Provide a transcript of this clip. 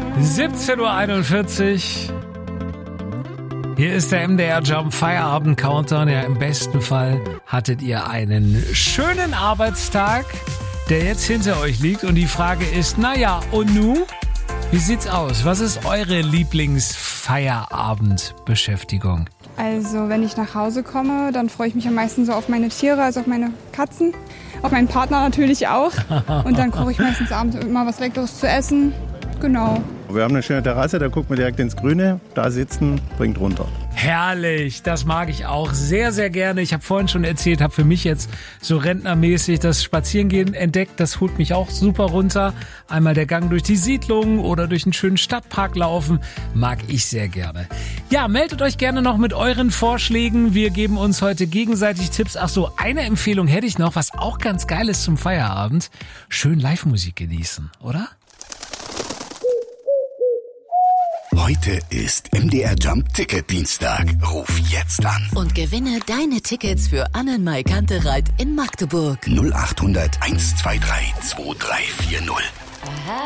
17:41 Uhr. Hier ist der MDR Jump Feierabend Countdown. Ja, im besten Fall hattet ihr einen schönen Arbeitstag, der jetzt hinter euch liegt. Und die Frage ist, naja, und nu? Wie sieht's aus? Was ist eure Lieblingsfeierabendbeschäftigung? Also, wenn ich nach Hause komme, dann freue ich mich am meisten so auf meine Tiere, also auf meine Katzen. Auf meinen Partner natürlich auch. Und dann koche ich meistens abends immer was Leckeres zu essen. Genau. Wir haben eine schöne Terrasse, da gucken wir direkt ins Grüne. Da sitzen, bringt runter. Herrlich, das mag ich auch sehr, sehr gerne. Ich habe vorhin schon erzählt, habe für mich jetzt so rentnermäßig das Spazierengehen entdeckt. Das holt mich auch super runter. Einmal der Gang durch die Siedlung oder durch einen schönen Stadtpark laufen, mag ich sehr gerne. Ja, meldet euch gerne noch mit euren Vorschlägen. Wir geben uns heute gegenseitig Tipps. Ach so, eine Empfehlung hätte ich noch, was auch ganz geil ist zum Feierabend. Schön Live-Musik genießen, oder? Heute ist MDR Jump Ticket Dienstag. Ruf jetzt an. Und gewinne deine Tickets für Annenmai Kantereit in Magdeburg. 0800 123 2340. Aha.